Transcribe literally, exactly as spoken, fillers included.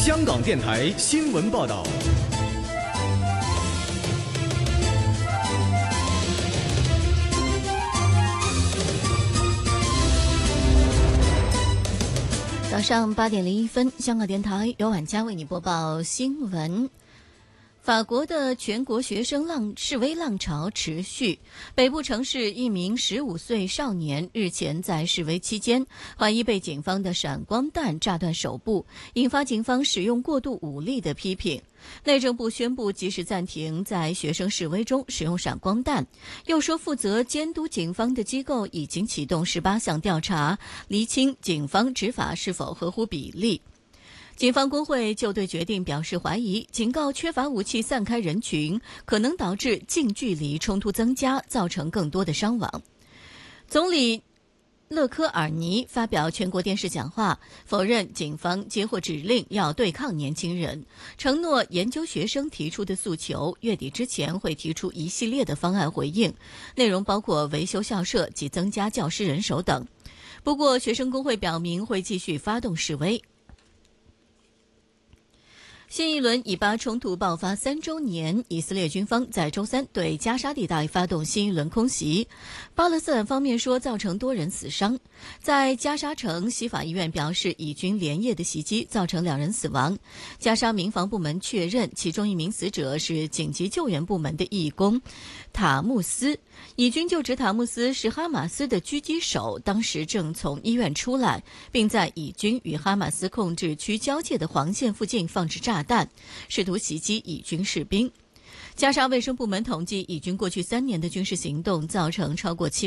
香港电台新闻报道。 早上八点零一分，香港电台由晚佳为你播报新闻。法国的全国学生浪示威浪潮持续，北部城市一名十五岁少年日前在示威期间，怀疑被警方的闪光弹炸断手部，引发警方使用过度武力的批评。内政部宣布及时暂停在学生示威中使用闪光弹，又说负责监督警方的机构已经启动十八项调查，厘清警方执法是否合乎比例。警方工会就对决定表示怀疑，警告缺乏武器散开人群，可能导致近距离冲突增加，造成更多的伤亡。总理勒科尔尼发表全国电视讲话，否认警方接获指令要对抗年轻人，承诺研究学生提出的诉求，月底之前会提出一系列的方案回应，内容包括维修校舍及增加教师人手等。不过，学生工会表明会继续发动示威。新一轮以巴冲突爆发三周年，以色列军方在周三对加沙地带发动新一轮空袭。巴勒斯坦方面说造成多人死伤。在加沙城西法医院表示，以军连夜的袭击造成两人死亡。加沙民防部门确认，其中一名死者是紧急救援部门的义工塔木斯。以军就指塔木斯是哈马斯的狙击手，当时正从医院出来，并在以军与哈马斯控制区交界的黄线附近放置炸弹，试图袭击以军士兵。加沙卫生部门统计，以军过去三年的军事行动造成超过七